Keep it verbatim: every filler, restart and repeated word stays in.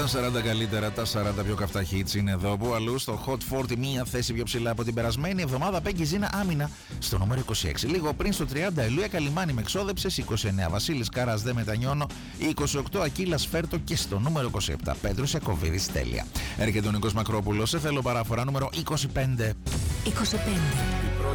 Τα σαράντα καλύτερα, τα σαράντα πιο καυτά hits είναι εδώ. Που αλλού στο Hot σαράντα, μία θέση πιο ψηλά από την περασμένη εβδομάδα. Πέγγι Ζήνα άμυνα στο νούμερο είκοσι έξι. Λίγο πριν στο τριάντα, Ελούια Καλιμάνη με εξόδεψες. είκοσι εννέα, Βασίλης Κάρας δεν μετανιώνω. είκοσι οκτώ, Ακύλας Φέρτο. Και στο νούμερο είκοσι επτά, Πέτρος Ιακωβίδης, τέλεια. Έρχεται ο Νίκος Μακρόπουλος σε θέλω παραφορά νούμερο είκοσι πέντε. είκοσι πέντε.